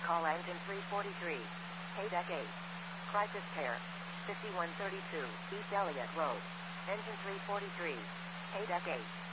call engine 343. Haydeck 8. Crisis care. 5132 East Elliott Road. Engine 343. Haydeck 8.